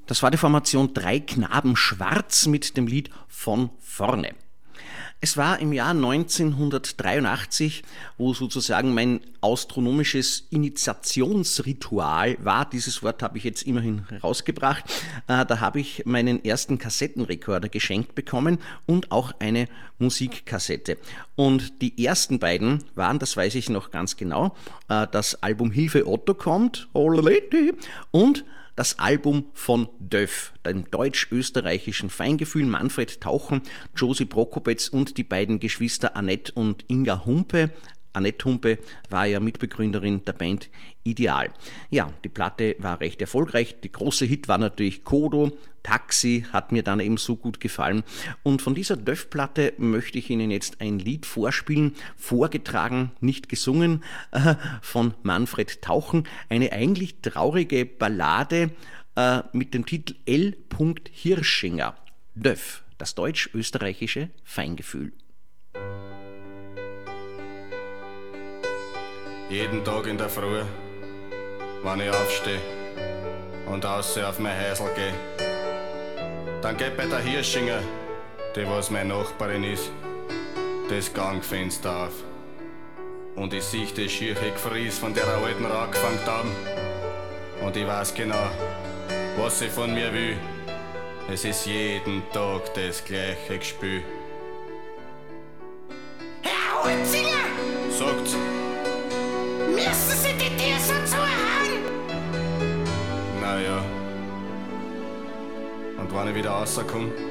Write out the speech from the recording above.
Das war die Formation Drei Knaben Schwarz mit dem Lied Von vorne. Es war im Jahr 1983, wo sozusagen mein astronomisches Initiationsritual war. Dieses Wort habe ich jetzt immerhin rausgebracht. Da habe ich meinen ersten Kassettenrekorder geschenkt bekommen und auch eine Musikkassette. Und die ersten beiden waren, das weiß ich noch ganz genau, das Album Hilfe Otto kommt und das Album von Döff, dem deutsch-österreichischen Feingefühl, Manfred Tauchen, Josi Prokopetz und die beiden Geschwister Annette und Inga Humpe. Annette Humpe war ja Mitbegründerin der Band Ideal. Ja, die Platte war recht erfolgreich. Der große Hit war natürlich Kodo. Taxi hat mir dann eben so gut gefallen. Und von dieser Döff-Platte möchte ich Ihnen jetzt ein Lied vorspielen, vorgetragen, nicht gesungen, von Manfred Tauchen. Eine eigentlich traurige Ballade mit dem Titel L. Hirschinger. Döff, das deutsch-österreichische Feingefühl. Jeden Tag in der Früh, wenn ich aufstehe und raus auf mein Häusl geh, dann geht bei der Hirschinger, die was meine Nachbarin ist, das Gangfenster auf. Und ich sehe das schiefe Gefries von der alten angefangen haben. Und ich weiß genau, was sie von mir will. Es ist jeden Tag das gleiche Gespür. Herr Holzinger! Sagt's. Müssen Sie die Tür so zuhauen? Naja. Und wenn ich wieder rauskomme,